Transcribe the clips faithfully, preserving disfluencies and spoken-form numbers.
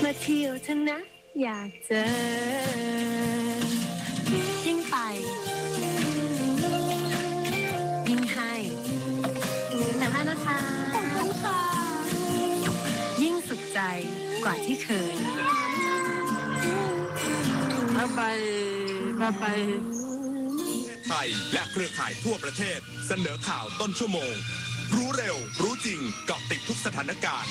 มาเที่ยวเถอะนะอยากเจอยิ่งไปยิ่งให้แต่ถ้านะคะขอบคุณค่ะยิ่งสุขใจกว่าที่เคยมาไปมาไปไทยและเครือข่ายทั่วประเทศเสนอข่าวต้นชั่วโมงรู้เร็วรู้จริงเกาะติดทุกสถานการณ์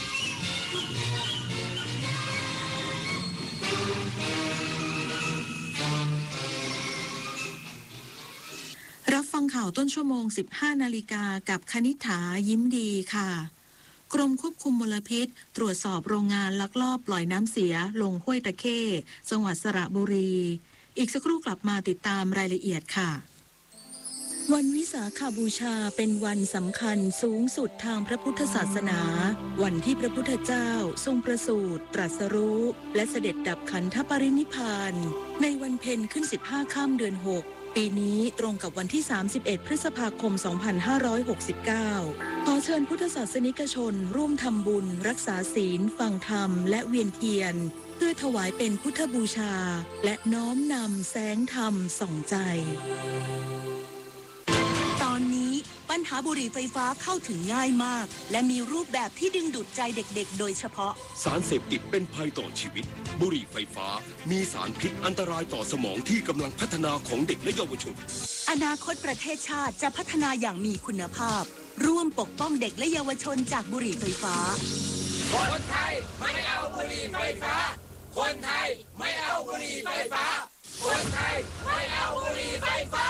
รับฟังข่าวต้นชั่วโมง สิบห้านาฬิกากับคณิษฐายิ้มดีค่ะกรมควบคุมมลพิษตรวจสอบโรงงานลักลอบปล่อยน้ำเสียลงห้วยตะเข้จังหวัดสระบุรีอีกสักครู่กลับมาติดตามรายละเอียดค่ะวันวิสาขบูชาเป็นวันสำคัญสูงสุดทางพระพุทธศาสนาวันที่พระพุทธเจ้าทรงประสูติตรัสรู้และเสด็จดับขันธปรินิพพานในวันเพ็ญขึ้นสิบห้าค่ำเดือนหกปีนี้ตรงกับวันที่สามสิบเอ็ดพฤษภาคมสองพันห้าร้อยหกสิบเก้าขอเชิญพุทธศาสนิกชนร่วมทำบุญรักษาศีลฟังธรรมและเวียนเทียนเพื่อถวายเป็นพุทธบูชาและน้อมนำแสงธรรมส่องใจตอนนี้ปัญหาบุหรี่ไฟฟ้าเข้าถึงง่ายมากและมีรูปแบบที่ดึงดูดใจเด็กๆโดยเฉพาะสารเสพติดเป็นภัยต่อชีวิตบุหรี่ไฟฟ้ามีสารพิษอันตรายต่อสมองที่กำลังพัฒนาของเด็กและเยาวชนอนาคตประเทศชาติจะพัฒนาอย่างมีคุณภาพร่วมปกป้องเด็กและเยาวชนจากบุหรี่ไฟฟ้าคนไทยไม่เอาบุหรี่ไฟฟ้าคนไทยไม่เอาบุหรี่ไฟฟ้าคนไทยไม่เอาบุหรี่ไฟฟ้า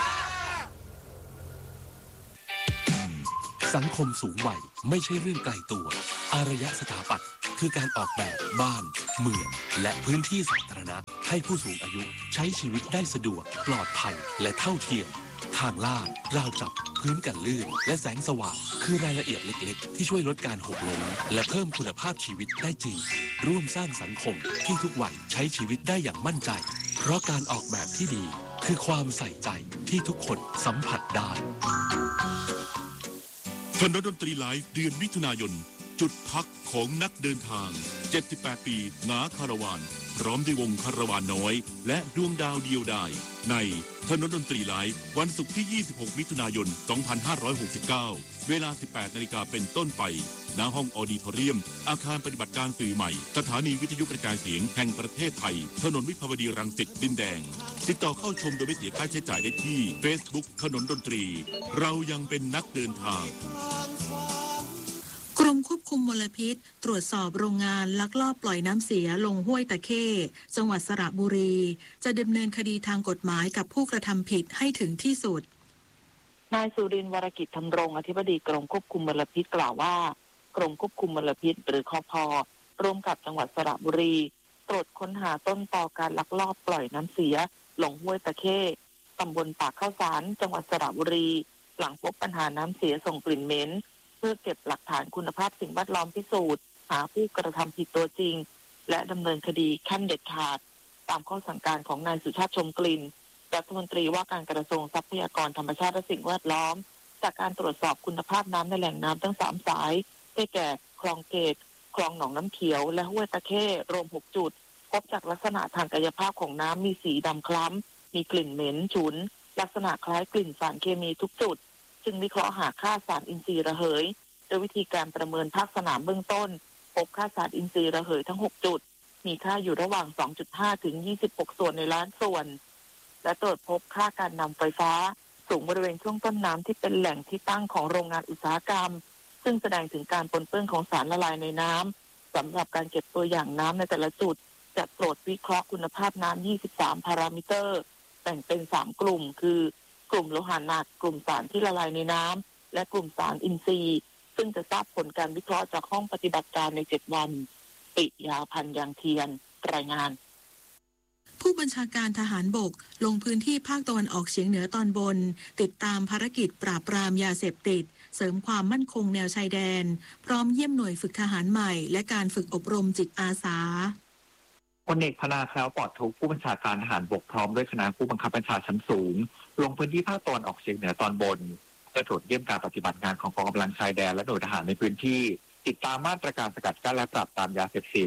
สังคมสูงวัยไม่ใช่เรื่องไกลตัวอารยสถาปัตย์คือการออกแบบบ้านเมืองและพื้นที่สาธารณะให้ผู้สูงอายุใช้ชีวิตได้สะดวกปลอดภัยและเท่าเทียมทางลาดราวจับพื้นกันลื่นและแสงสว่างคือรายละเอียดเล็กๆที่ช่วยลดการหกล้มและเพิ่มคุณภาพชีวิตได้จริงร่วมสร้างสังคมที่ทุกวันใช้ชีวิตได้อย่างมั่นใจเพราะการออกแบบที่ดีคือความใส่ใจที่ทุกคนสัมผัสได้ถนนดนตรีไลฟ์เดือนมิถุนายนจุดพักของนักเดินทางเจ็ดสิบแปดปีหนาคาราวานพร้อมด้วยวงคาราวานน้อยและดวงดาวเดียวดายในถนนดนตรีไลฟ์วันศุกร์ที่ยี่สิบหกมิถุนายนสองพันห้าร้อยหกสิบเก้าเวลาสิบแปดนาฬิกาเป็นต้นไปณห้องออดิทอเรียมอาคารปฏิบัติการสื่อใหม่สถานีวิทยุกระจายเสียงแห่งประเทศไทยถนนวิภาวดีรังสิตดินแดงติดต่อเข้าชมโดยไม่เสียค่าใช้จ่ายได้ที่ Facebook ถนนดนตรีเรายังเป็นนักเดินทางกรมควบคุมมลพิษตรวจสอบโรงงานลักลอบปล่อยน้ำเสียลงห้วยตะเข้จังหวัดสระบุรีจะดำเนินคดีทางกฎหมายกับผู้กระทำผิดให้ถึงที่สุดนายสุรินทร์วรกิจธำรงอธิบดีกรมควบคุมมลพิษกล่าวว่ากรมควบคุมมลพิษหรือคพ.ร่วมกับจังหวัดสระบุรีตรวจค้นหาต้นตอการลักลอบปล่อยน้ำเสียลงห้วยตะเข้ตำบลปากข้าวสารจังหวัดสระบุรีหลังพบปัญหาน้ำเสียส่งกลิ่นเหม็นเพื่อเก็บหลักฐานคุณภาพสิ่งแวดล้อมพิสูจน์หาผู้กระทำผิดตัวจริงและดำเนินคดีขั้นเด็ดขาดตามข้อสั่งการของนายสุชาติชมกลิ่นรัฐมนตรีว่าการกระทรวงทรัพยากรธรรมชาติและสิ่งแวดล้อมจากการตรวจสอบคุณภาพน้ำในแหล่งน้ำทั้งสามสายได้แก่คลองเกตคลองหนองน้ำเขียวและห้วยตะเข้รวมหกจุดพบจากลักษณะทางกายภาพของน้ำมีสีดำคล้ำมีกลิ่นเหม็นฉุนลักษณะคล้ายกลิ่นสารเคมีทุกจุดจึงวิเคราะห์หาค่าสารอินทรีย์ระเหยโดยวิธีการประเมินภาคสนามเบื้องต้นพบค่าสารอินทรีย์ระเหยทั้งหกจุดมีค่าอยู่ระหว่าง สองจุดห้า ถึง ยี่สิบหก ส่วนในล้านส่วนและตรวจพบค่าการนำไฟฟ้าสูงบริเวณช่วงต้นน้ำที่เป็นแหล่งที่ตั้งของโรงงานอุตสาหกรรมซึ่งแสดงถึงการปนเปื้อนของสารละลายในน้ำสำหรับการเก็บตัวอย่างน้ำในแต่ละจุดจะตรวจวิเคราะห์คุณภาพน้ำยี่สิบสามพารามิเตอร์แบ่งเป็นสามกลุ่มคือกลุ่มโลหะหนักกลุ่มสารที่ละลายในน้ำและกลุ่มสารอินทรีย์ซึ่งจะทราบผลการวิเคราะห์จากห้องปฏิบัติการในเจ็ดวันปิยาพันธ์ยางเทียนรายงานผู้บัญชาการทหารบกลงพื้นที่ภาคตะวันออกเฉียงเหนือตอนบนติดตามภารกิจปราบปรามยาเสพติดเสริมความมั่นคงแนวชายแดนพร้อมเยี่ยมหน่วยฝึกทหารใหม่และการฝึกอบรมจิตอาสาพลเอกพนาแคล้วปลอดทุกผู้บัญชาการทหารบกพร้อมด้วยคณะผู้บังคับบัญชาชั้นสูงลงพื้นที่ภาคตะวันออกเฉียงเหนือตอนบนเพื่อตรวจเยี่ยมการปฏิบัติงานของกองกำลังชายแดนและหน่วยทหารในพื้นที่ติดตามมาตรการสกัดกั้นและปราบปรามยาเสพติด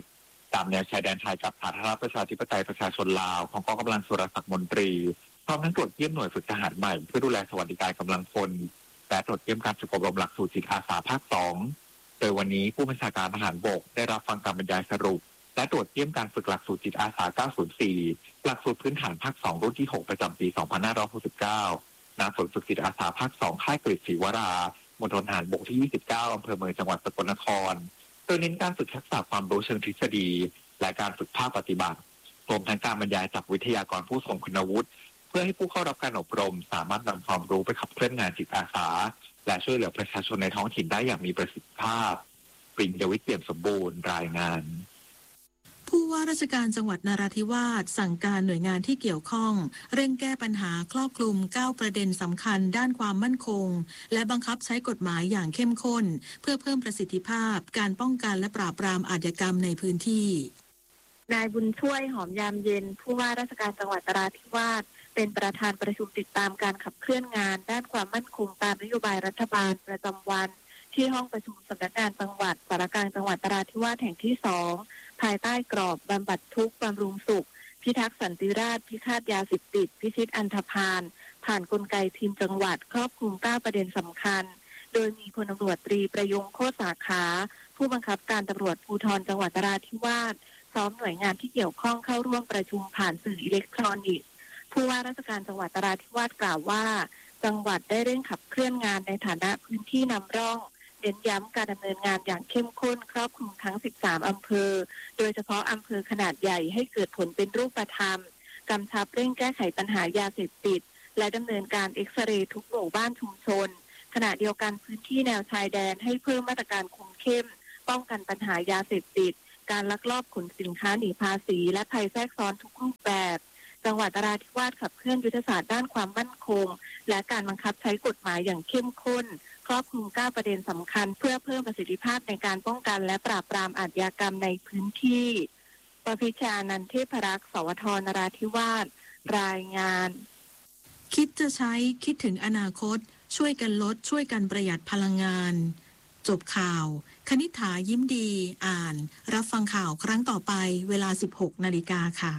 ตามแนวชายแดนไทยกับสาธารณรัฐประชาธิปไตยประชาชนลาวของกองกำลังสุรศักดิ์มนตรีพร้อมทั้งตรวจเยี่ยมหน่วยฝึกทหารใหม่เพื่อดูแลสวัสดิการกำลังพลและตรวจเยี่ยมการฝึกอบรมหลักสูตรจิตอาสาภาคสองโดยวันนี้ผู้บัญชาการทหารบกได้รับฟังการบรรยายสรุปและตรวจเยี่ยมการฝึกหลักสูตรจิตอาสาเก้าศูนย์สี่หลักสูตรพื้นฐานภาคสองรุ่นที่หกประจำปีสองพันห้าร้อยหกสิบเก้าณศูนย์ฝึกจิตอาสาภาคสองค่ายกฤษศรีวรามณฑลทหารบกที่ยี่สิบเก้าอำเภอเมืองจังหวัดสกลนครโดยเน้นการฝึกทักษะความรู้เชิงทฤษฎีและการฝึกภาคปฏิบัติรวมทั้งการบรรยายจากวิทยากรผู้ทรงคุณวุฒิเพื่อให้ผู้เข้ารับการอบรมสามารถนำความรู้ไปขับเคลื่อนงานจิตอาสาและช่วยเหลือประชาชนในท้องถิ่นได้อย่างมีประสิทธิภาพปริญญวิทย์เปี่ยมสมบูรณ์รายงานผู้ว่าราชการจังหวัดนราธิวาสสั่งการหน่วยงานที่เกี่ยวข้องเร่งแก้ปัญหาครอบคลุมเก้าประเด็นสำคัญด้านความมั่นคงและบังคับใช้กฎหมายอย่างเข้มข้นเพื่อเพิ่มประสิทธิภาพการป้องกันและปราบปรามอาชญากรรมในพื้นที่นายบุญช่วยหอมยามเย็นผู้ว่าราชการจังหวัดนราธิวาสเป็นประธานประชุมติดตามการขับเคลื่อนงานด้านความมั่นคงตามนโยบายรัฐบาลประจำวันที่ห้องประชุมสำนักงานจังหวัดสารกลางจังหวัดนราธิวาสแห่งที่สองภายใต้กรอบบำบัดทุกข์บำรุงสุขพิทักษ์สันติราษฎร์พิฆาตยาเสพติดพิชิตอันธพาลผ่านกลไกทีมจังหวัดครอบคลุมเก้าประเด็นสำคัญโดยมีพลตำรวจตรีประยงโคตรสาขาผู้บังคับการตำรวจภูธรจังหวัดนราธิวาสพร้อมหน่วยงานที่เกี่ยวข้องเข้าร่วมประชุมผ่านสื่ออิเล็กทรอนิกส์ผู้ว่าราชการจังหวัดนราธิวาสกล่าวว่าจังหวัดได้เร่งขับเคลื่อนงานในฐานะพื้นที่นำร่องเน้นย้ำการดำเนินงานอย่างเข้มข้นครอบคลุมทั้งสิบสามอำเภอโดยเฉพาะอำเภอขนาดใหญ่ให้เกิดผลเป็นรูปธรรมกำชับเร่งแก้ไขปัญหายาเสพติดและดำเนินการเอ็กซเรย์ทุกหมู่บ้านชุมชนขณะเดียวกันพื้นที่แนวชายแดนให้เพิ่มมาตรการคุมเข้มป้องกันปัญหายาเสพติดการลักลอบขนสินค้าหนีภาษีและภัยแทรกซ้อนทุกรูปแบบจังหวัดนราธิวาสขับเคลื่อนยุทธศาสตร์ด้านความมั่นคงและการบังคับใช้กฎหมายอย่างเข้มข้นครอบคลุมเก้าประเด็นสำคัญเพื่อเพิ่มประสิทธิภาพในการป้องกันและปราบปรามอาชญากรรมในพื้นที่ประพิชานันท์เทพรักษ์สวทนราธิวาสรายงานคิดจะใช้คิดถึงอนาคตช่วยกันลดช่วยกันประหยัดพลังงานจบข่าวคณิษฐายิ้มดีอ่านรับฟังข่าวครั้งต่อไปเวลา สิบหกนาฬิกาค่ะ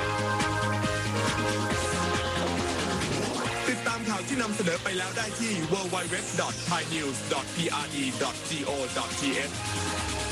ติดตามข่าวที่นำเสนอไปแล้วได้ที่ ดับเบิลยู ดับเบิลยู ดับเบิลยู ดอท ไทยนิวส์ ดอท พี อาร์ ดี ดอท โก ดอท ที เอช